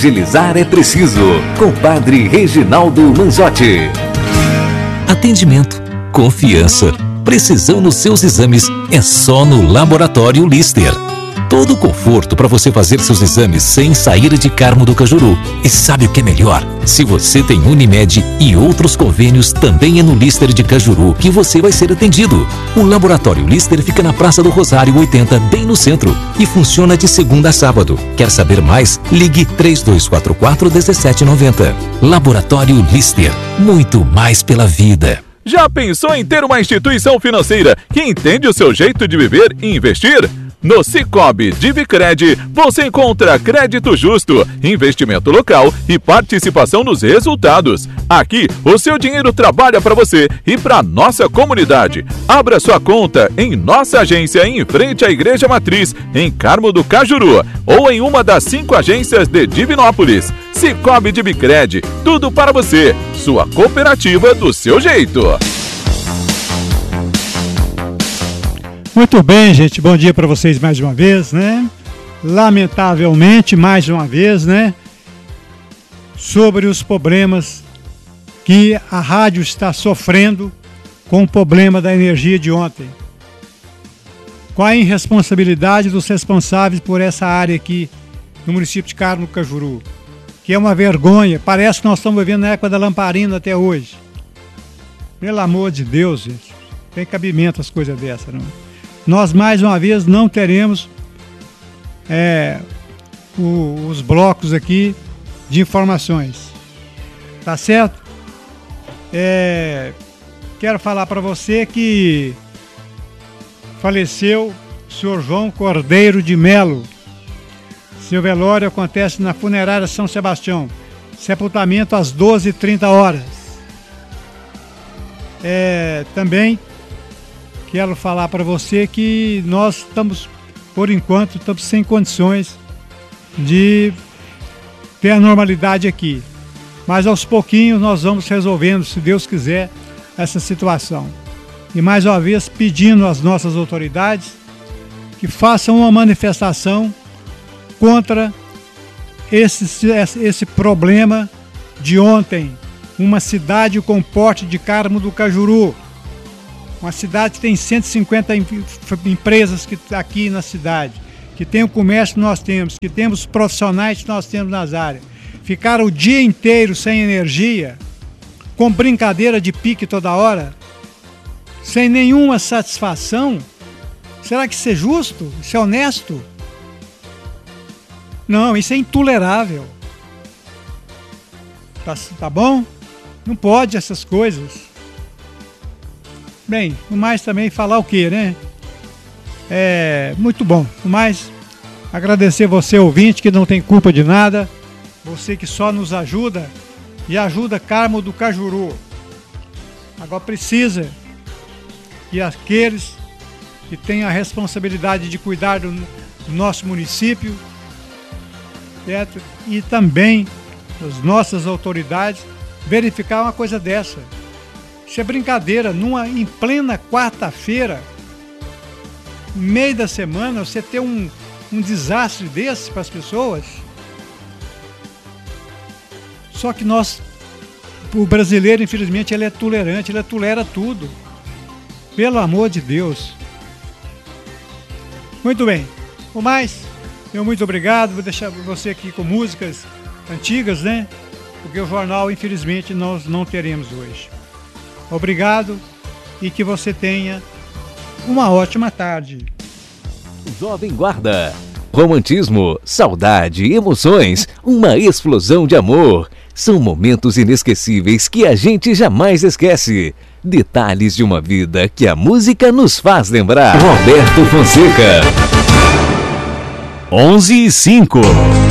agilizar é preciso. Compadre Reginaldo Manzotti. Atendimento, confiança, precisão nos seus exames é só no Laboratório Lister. Todo o conforto para você fazer seus exames sem sair de Carmo do Cajuru. E sabe o que é melhor? Se você tem Unimed e outros convênios, também é no Lister de Cajuru que você vai ser atendido. O Laboratório Lister fica na Praça do Rosário 80, bem no centro, e funciona de segunda a sábado. Quer saber mais? Ligue 3244-1790. Laboratório Lister, muito mais pela vida. Já pensou em ter uma instituição financeira que entende o seu jeito de viver e investir? No Sicoob Divicred, você encontra crédito justo, investimento local e participação nos resultados. Aqui, o seu dinheiro trabalha para você e para nossa comunidade. Abra sua conta em nossa agência em frente à Igreja Matriz, em Carmo do Cajuru, ou em uma das 5 agências de Divinópolis. Sicoob Divicred, tudo para você. Sua cooperativa do seu jeito. Muito bem, gente, bom dia para vocês mais uma vez, né? Lamentavelmente, mais uma vez, né? Sobre os problemas que a rádio está sofrendo com o problema da energia de ontem. Com a irresponsabilidade dos responsáveis por essa área aqui no município de Carmo do Cajuru, que é uma vergonha, parece que nós estamos vivendo na época da lamparina até hoje. Pelo amor de Deus, gente, tem cabimento as coisas dessas, não? Nós, mais uma vez, não teremos os blocos aqui de informações. Tá certo? Quero falar para você que faleceu o senhor João Cordeiro de Melo. Seu velório acontece na funerária São Sebastião. Sepultamento às 12h30. Também quero falar para você que nós estamos, por enquanto, sem condições de ter a normalidade aqui. Mas aos pouquinhos nós vamos resolvendo, se Deus quiser, essa situação. E mais uma vez pedindo às nossas autoridades que façam uma manifestação contra esse problema de ontem. Uma cidade com porte de Carmo do Cajuru. Uma cidade que tem 150 empresas aqui na cidade, que tem o comércio que nós temos, que temos profissionais que nós temos nas áreas. Ficaram o dia inteiro sem energia, com brincadeira de pique toda hora, sem nenhuma satisfação. Será que isso é justo? Isso é honesto? Não, isso é intolerável. Tá bom? Não pode essas coisas. Bem, no mais também falar o quê, né? Muito bom. No mais, agradecer você, ouvinte, que não tem culpa de nada. Você que só nos ajuda e ajuda Carmo do Cajuru. Agora precisa que aqueles que têm a responsabilidade de cuidar do nosso município, certo? E também as nossas autoridades verificar uma coisa dessa. Isso é brincadeira, em plena quarta-feira, no meio da semana, você ter um desastre desse para as pessoas. Só que o brasileiro, infelizmente, ele é tolerante, ele tolera tudo. Pelo amor de Deus. Muito bem. O mais, muito obrigado. Vou deixar você aqui com músicas antigas, né? Porque o jornal, infelizmente, nós não teremos hoje. Obrigado e que você tenha uma ótima tarde. Jovem Guarda. Romantismo, saudade, emoções, uma explosão de amor. São momentos inesquecíveis que a gente jamais esquece. Detalhes de uma vida que a música nos faz lembrar. Roberto Fonseca. 11:05.